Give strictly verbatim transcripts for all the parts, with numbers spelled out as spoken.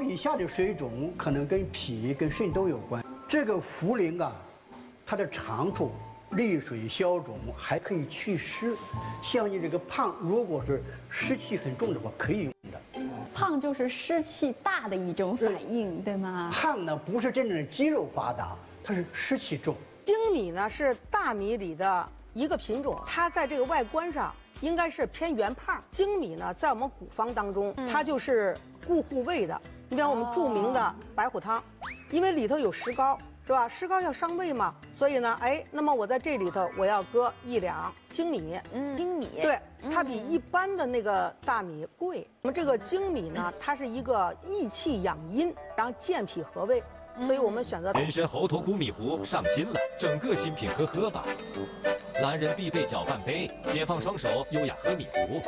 高以下的水肿可能跟脾、跟肾都有关。这个茯苓啊，它的长处利水消肿，还可以祛湿。像你这个胖，如果是湿气很重的话，可以用的。 胖就是湿气大的一种反应，对吗？ 胖呢不是真正的肌肉发达，它是湿气重。 粳米呢是大米里的一个品种，它在这个外观上应该是偏圆胖。粳米呢，在我们古方当中， 嗯、 它就是固护胃的。你比方我们著名的白虎汤，哦、因为里头有石膏，是吧？石膏要伤胃嘛，所以呢，哎，那么我在这里头我要搁一两粳米。 嗯，粳米， 对，它比一般的那个大米贵。那么这个粳米呢，它是一个益气养阴，然后健脾和胃。所以我们选择人参猴头菇米糊上新了，整个新品喝喝吧。男人必备搅拌杯，解放双手，优雅喝米糊。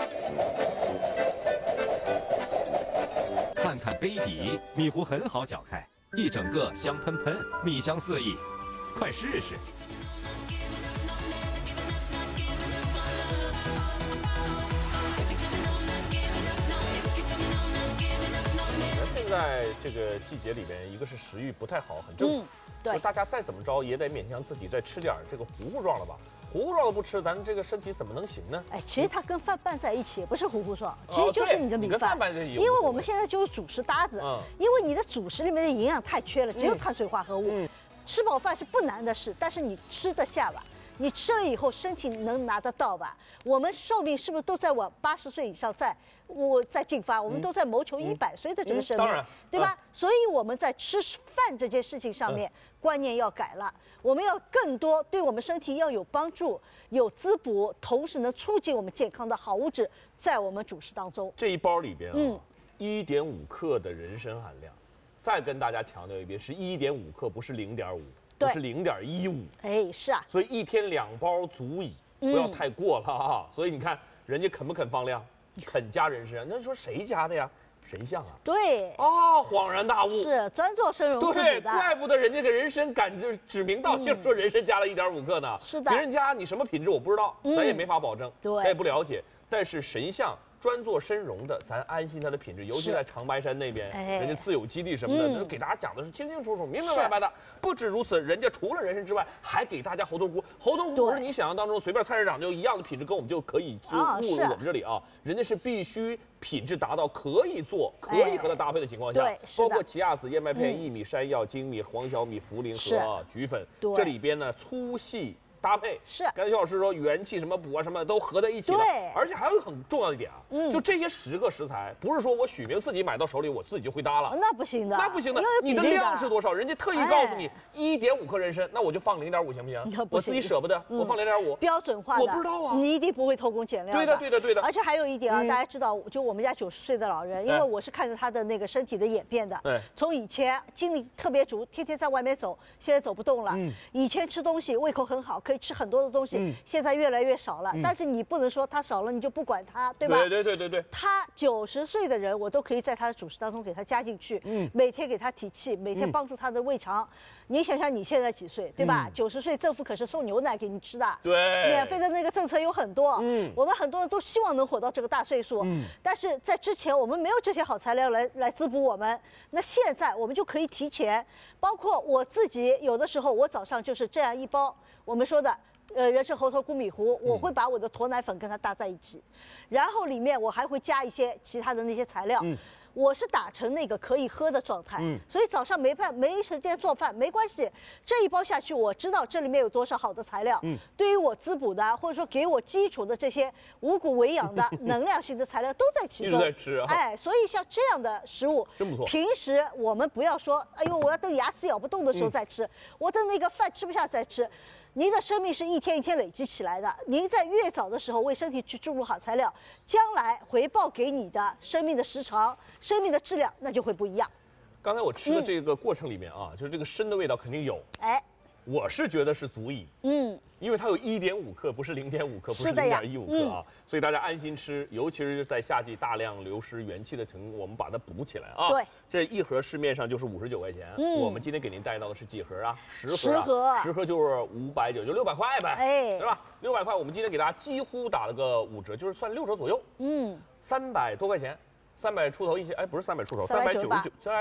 看看杯底，米糊很好搅开，一整个香喷喷，米香四溢，快试试。 现在这个季节里面，一个是食欲不太好，很正常。嗯、 对， 大家再怎么着也得勉强自己再吃点这个糊糊状的吧。糊糊状的不吃，咱这个身体怎么能行呢？ 哎，其实它跟饭拌在一起也不是糊糊状，其实就是你的米饭。 哦、跟饭拌在一起。 因为我们现在就是主食搭子，嗯、因为你的主食里面的营养太缺了，只有碳水化合物。嗯、吃饱饭是不难的事，但是你吃得下吧？你吃了以后，身体能拿得到吧？我们寿命是不是都在往八十岁以上在我在进发？我们都在谋求一百岁的这个生命， 嗯嗯、 对吧？嗯、所以我们在吃饭这件事情上面、嗯、观念要改了，我们要更多对我们身体要有帮助、有滋补，同时能促进我们健康的好物质在我们主食当中。 这一包里边啊，嗯，一点五克的人参含量，再跟大家强调一遍，是一点五克，不是零点五。不是零点一五， 哎，是啊， 所以一天两包足矣，不要太过了啊。嗯、所以你看人家肯不肯放量，肯加人参，那你说谁加的呀？谁像啊？ 对， 哦，恍然大悟， 是专做生荣自己的， 对，怪不得人家给人参敢就指名道姓说人参加了一点五克呢。 是的， 别人家你什么品质我不知道，嗯、咱也没法保证， 对， 咱也不了解。但是神象专做参茸的，咱安心它的品质，尤其在长白山那边，哎、人家自有基地什么的，嗯、给大家讲的是清清楚楚、明明白白的。不止如此，人家除了人参之外，还给大家猴头菇。猴头菇不是你想象当中随便菜市场就一样的品质，跟我们就可以就入入我们这里啊。人家是必须品质达到可以做、可以和它搭配的情况下， 哎、 包括奇亚籽、燕麦片、薏米、山药、粳米、黄小米、茯苓和菊粉，这里边呢粗细搭配是， 刚才肖老师说元气什么补啊什么都合在一起了， 对， 而且还有一个很重要的一点啊，嗯，就这些十个食材，不是说我许明自己买到手里我自己就会搭了， 那不行的， 那不行的，你的量是多少？人家特意告诉你一点五克人参，那我就放零点五行不行？我自己舍不得，我放零点五， 标准化的， 我不知道啊， 你一定不会偷工减料。 对的，对的，对的。 而且还有一点啊，大家知道，就我们家九十岁的老人，因为我是看着他的那个身体的演变的， 对， 从以前精力特别足，天天在外面走，现在走不动了。嗯，以前吃东西胃口很好，可以吃很多的东西。嗯，现在越来越少了，嗯、但是你不能说他少了你就不管他，对吧？ 对对对对对。 他九十岁的人，我都可以在他的主食当中给他加进去，嗯，每天给他提气，每天帮助他的胃肠。嗯、你想想你现在几岁，对吧？九十、嗯、岁政府可是送牛奶给你吃的， 对， 免费的那个政策有很多，嗯，我们很多人都希望能活到这个大岁数，嗯，但是在之前我们没有这些好材料来来滋补我们，那现在我们就可以提前，包括我自己有的时候我早上就是这样一包，我们说的。呃，人参猴头菇米糊，我会把我的驼奶粉跟它搭在一起，嗯、然后里面我还会加一些其他的那些材料。嗯、我是打成那个可以喝的状态，嗯、所以早上没饭没时间做饭没关系，这一包下去，我知道这里面有多少好的材料。嗯、对于我滋补的，或者说给我基础的这些五谷维养的能量型的材料都在其中。 一直在吃啊！ 哎，所以像这样的食物， 真不错。 平时我们不要说，哎呦，我要等牙齿咬不动的时候再吃，嗯、我等那个饭吃不下再吃。您的生命是一天一天累积起来的，您在越早的时候为身体去注入好材料，将来回报给你的生命的时长、生命的质量，那就会不一样。 刚才我吃的这个过程里面啊，嗯、就是这个参的味道肯定有，哎，我是觉得是足矣，嗯，因为它有一点五克，不是零点五克，不是零点一五克啊，嗯、所以大家安心吃，尤其是在夏季大量流失元气的情况，我们把它补起来啊。 对， 这一盒市面上就是五十九块钱，嗯，我们今天给您带到的是几盒啊？十盒、啊， 十盒， 十盒就是五百九，就六百块呗，哎，对吧？六百块，我们今天给大家几乎打了个五折，就是算六折左右，嗯，三百多块钱，三百出头一些，哎，不是三百出头，三百九十九。